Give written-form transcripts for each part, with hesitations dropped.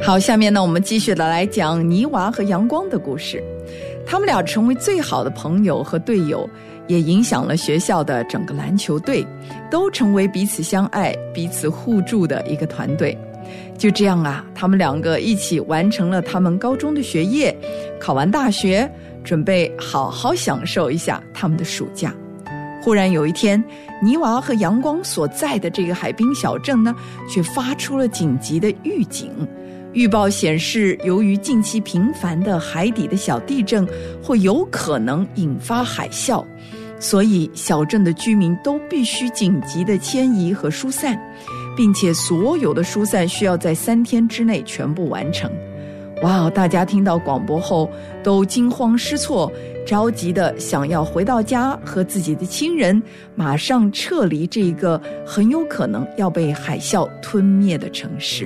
好，下面呢，我们继续的来讲泥娃和阳光的故事。他们俩成为最好的朋友和队友，也影响了学校的整个篮球队，都成为彼此相爱、彼此互助的一个团队。就这样啊，他们两个一起完成了他们高中的学业，考完大学，准备好好享受一下他们的暑假。忽然有一天，泥娃和阳光所在的这个海滨小镇呢，却发出了紧急的预警。预报显示，由于近期频繁的海底的小地震会有可能引发海啸，所以小镇的居民都必须紧急的迁移和疏散，并且所有的疏散需要在3天之内全部完成。哇，大家听到广播后都惊慌失措，着急的想要回到家和自己的亲人马上撤离这个很有可能要被海啸吞灭的城市。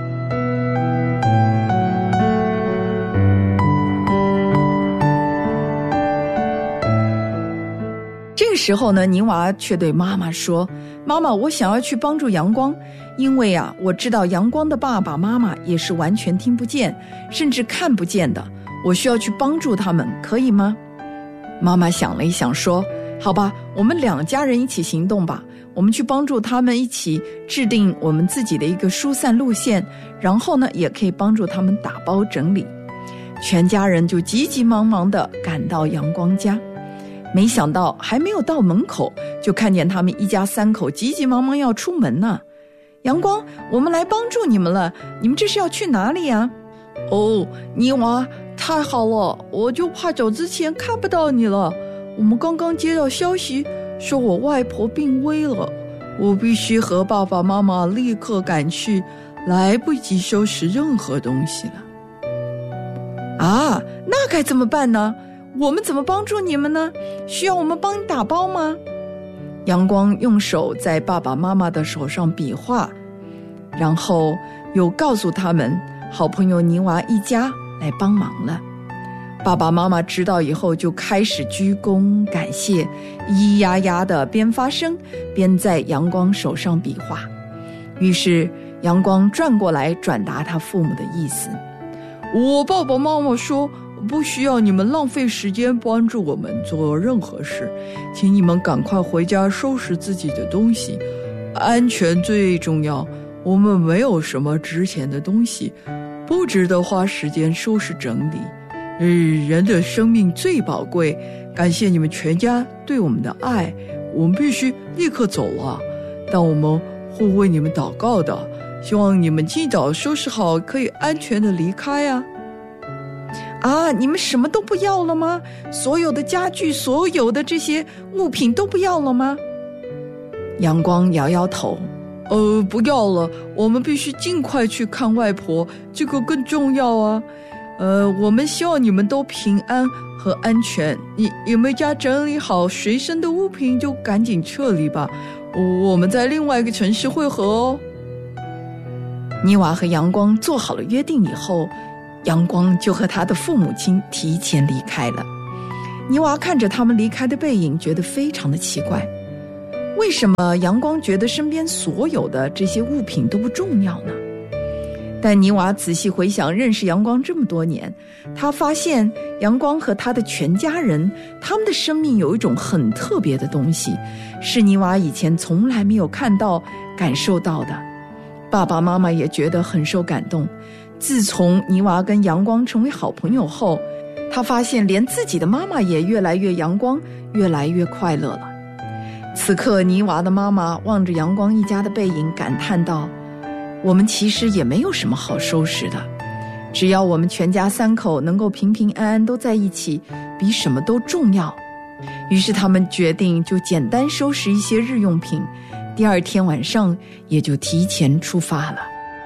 这个时候呢，泥娃却对妈妈说，妈妈，我想要去帮助阳光，因为啊，我知道阳光的爸爸妈妈也是完全听不见甚至看不见的，我需要去帮助他们，可以吗？妈妈想了一想说，好吧，我们2家人一起行动吧，我们去帮助他们，一起制定我们自己的一个疏散路线，然后呢，也可以帮助他们打包整理。全家人就急急忙忙地赶到阳光家，没想到还没有到门口，就看见他们一家3口急急忙忙要出门呢。阳光，我们来帮助你们了，你们这是要去哪里啊？ 哦，泥娃，太好了，我就怕走之前看不到你了。我们刚刚接到消息，说我外婆病危了，我必须和爸爸妈妈立刻赶去，来不及收拾任何东西了。 啊，那该怎么办呢？我们怎么帮助你们呢？需要我们帮你打包吗？阳光用手在爸爸妈妈的手上比划，然后又告诉他们，好朋友泥娃一家来帮忙了。爸爸妈妈知道以后就开始鞠躬感谢，咿呀呀的边发声边在阳光手上比划。于是阳光转过来转达他父母的意思， 我爸爸妈妈说不需要你们浪费时间帮助我们做任何事，请你们赶快回家收拾自己的东西，安全最重要，我们没有什么值钱的东西，不值得花时间收拾整理。人的生命最宝贵，感谢你们全家对我们的爱，我们必须立刻走了，但我们会为你们祷告的，希望你们尽早收拾好，可以安全的离开啊。 啊，你们什么都不要了吗？所有的家具，所有的这些物品都不要了吗？阳光摇摇头， 不要了，我们必须尽快去看外婆，这个更重要啊。我们希望你们都平安和安全，你们家整理好随身的物品就赶紧撤离吧，我们在另外一个城市会合哦。 泥娃和阳光做好了约定以后，阳光就和他的父母亲提前离开了。泥娃看着他们离开的背影，觉得非常的奇怪，为什么阳光觉得身边所有的这些物品都不重要呢？但泥娃仔细回想，认识阳光这么多年，他发现阳光和他的全家人，他们的生命有一种很特别的东西，是泥娃以前从来没有看到感受到的。爸爸妈妈也觉得很受感动。自从泥娃跟阳光成为好朋友后，他发现连自己的妈妈也越来越阳光，越来越快乐了。此刻泥娃的妈妈望着阳光一家的背影，感叹道，我们其实也没有什么好收拾的，只要我们全家3口能够平平安安都在一起，比什么都重要。于是他们决定就简单收拾一些日用品，第2天晚上也就提前出发了。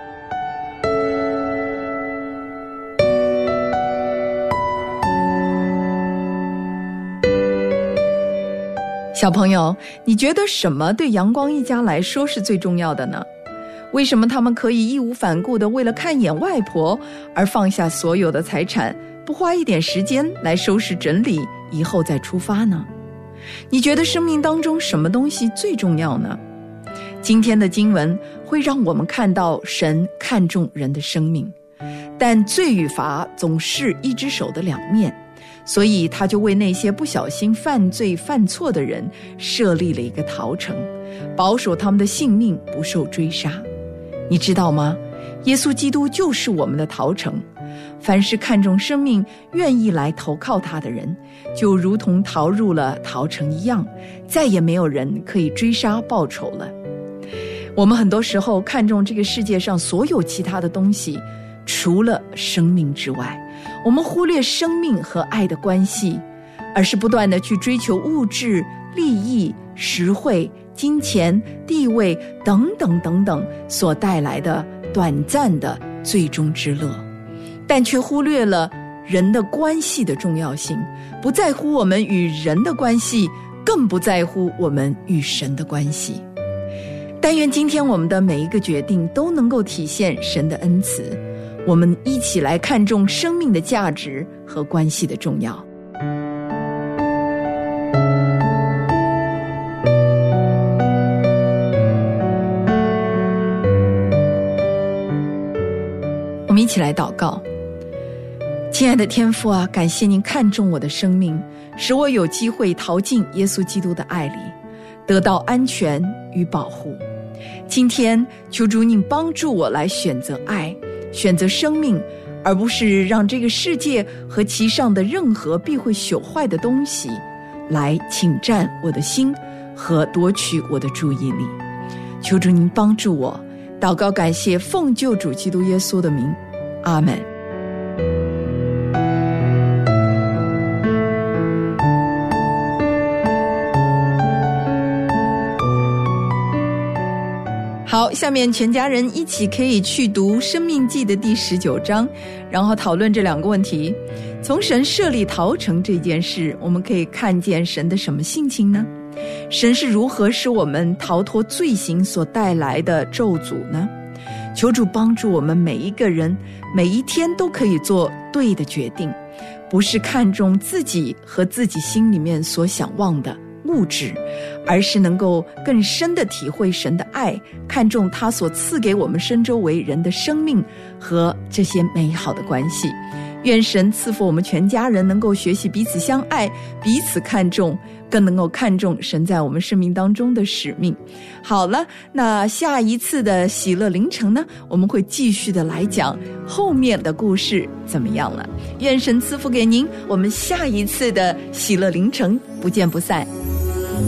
小朋友，你觉得什么对阳光一家来说是最重要的呢？为什么他们可以义无反顾地为了看一眼外婆而放下所有的财产，不花一点时间来收拾整理，以后再出发呢？你觉得生命当中什么东西最重要呢？今天的经文会让我们看到神看重人的生命， 但罪与罚总是一只手的两面，所以他就为那些不小心犯罪犯错的人设立了一个逃城，保守他们的性命不受追杀。你知道吗？耶稣基督就是我们的逃城，凡是看重生命愿意来投靠他的人，就如同逃入了逃城一样，再也没有人可以追杀报仇了。我们很多时候看重这个世界上所有其他的东西，除了生命之外，我们忽略生命和爱的关系，而是不断地去追求物质、利益、实惠、金钱、地位等等等等所带来的短暂的最终之乐，但却忽略了人的关系的重要性，不在乎我们与人的关系，更不在乎我们与神的关系。但愿今天我们的每一个决定都能够体现神的恩慈，我们一起来看重生命的价值和关系的重要。我们一起来祷告。亲爱的天父啊，感谢您看重我的生命，使我有机会逃进耶稣基督的爱里，得到安全与保护。今天求主您帮助我来选择爱，选择生命，而不是让这个世界和其上的任何必会朽坏的东西来侵占我的心和夺取我的注意力。求主您帮助我，祷告感谢，奉救主基督耶稣的名，阿们。好，下面全家人一起可以去读《生命记》的第19章，然后讨论这两个问题。从神设立逃城这件事，我们可以看见神的什么性情呢？神是如何使我们逃脱罪行所带来的咒诅呢？求主帮助我们每一个人，每一天都可以做对的决定，不是看重自己和自己心里面所想望的物质，而是能够更深地体会神的爱，看重他所赐给我们身周围人的生命和这些美好的关系。愿神赐福我们全家人能够学习彼此相爱，彼此看重，更能够看重神在我们生命当中的使命。好了，那下一次的喜乐凌晨呢，我们会继续的来讲后面的故事怎么样了。愿神赐福给您，我们下一次的喜乐凌晨不见不散。